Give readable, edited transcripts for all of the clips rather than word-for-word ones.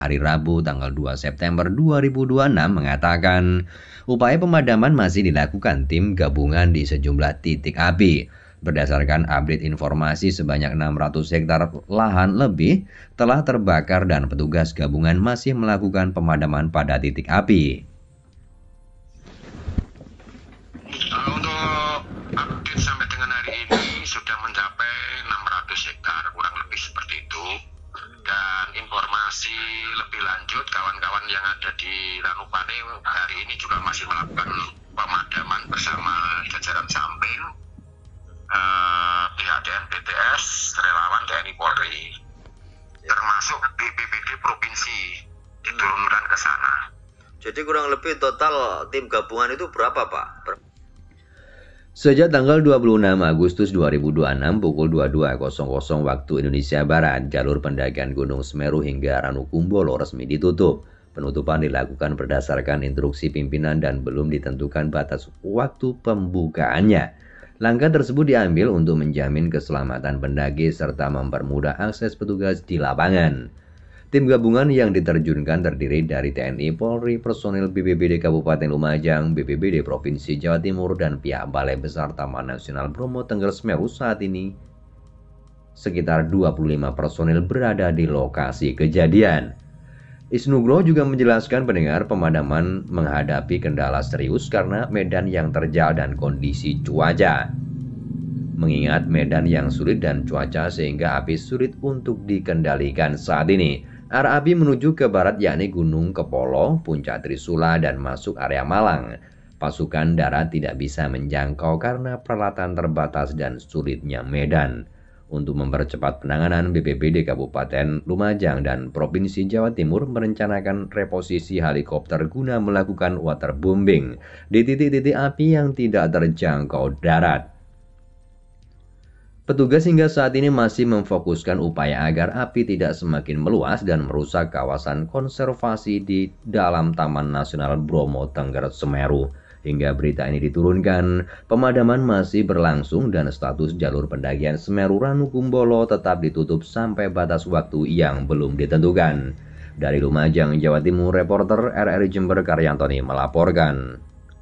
hari Rabu tanggal 2 September 2026 mengatakan upaya pemadaman masih dilakukan tim gabungan di sejumlah titik api. Berdasarkan update informasi sebanyak 600 hektar lahan lebih telah terbakar dan petugas gabungan masih melakukan pemadaman pada titik api. Untuk update sampai dengan hari ini sudah mencapai 600 hektar, kurang lebih seperti itu. Dan informasi lebih lanjut, kawan-kawan yang ada di Ranupane hari ini juga masih melakukan pemadaman bersama jajaran samping, pihak DNPTS, relawan TNI Polri, termasuk BPBD Provinsi diturunkan ke sana. Jadi kurang lebih total tim gabungan itu berapa, Pak? Sejak tanggal 26 Agustus 2026 pukul 22.00 waktu Indonesia Barat, jalur pendakian Gunung Semeru hingga Ranukumbolo resmi ditutup. Penutupan dilakukan berdasarkan instruksi pimpinan dan belum ditentukan batas waktu pembukaannya. Langkah tersebut diambil untuk menjamin keselamatan pendaki serta mempermudah akses petugas di lapangan. Tim gabungan yang diterjunkan terdiri dari TNI, Polri, personil BPBD Kabupaten Lumajang, BPBD Provinsi Jawa Timur, dan pihak Balai Besar Taman Nasional Bromo Tengger Semeru. Saat ini sekitar 25 personil berada di lokasi kejadian. Isnugro juga menjelaskan pendengar pemadaman menghadapi kendala serius karena medan yang terjal dan kondisi cuaca. Mengingat medan yang sulit dan cuaca sehingga api sulit untuk dikendalikan saat ini. Arah api menuju ke barat yakni Gunung Kepolo, Puncak Trisula, dan masuk area Malang. Pasukan darat tidak bisa menjangkau karena peralatan terbatas dan sulitnya medan. Untuk mempercepat penanganan, BPBD Kabupaten Lumajang dan Provinsi Jawa Timur merencanakan reposisi helikopter guna melakukan waterbombing di titik-titik api yang tidak terjangkau darat. Petugas hingga saat ini masih memfokuskan upaya agar api tidak semakin meluas dan merusak kawasan konservasi di dalam Taman Nasional Bromo Tengger Semeru. Hingga berita ini diturunkan, pemadaman masih berlangsung dan status jalur pendakian Semeru Ranukumbolo tetap ditutup sampai batas waktu yang belum ditentukan. Dari Lumajang, Jawa Timur, reporter RRI Jember Karyantoni melaporkan.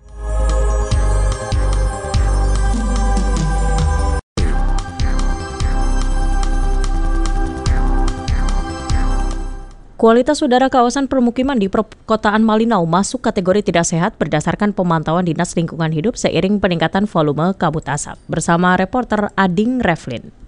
Kualitas udara kawasan permukiman di perkotaan Malinau masuk kategori tidak sehat berdasarkan pemantauan Dinas Lingkungan Hidup seiring peningkatan volume kabut asap. Bersama reporter Ading Reflin.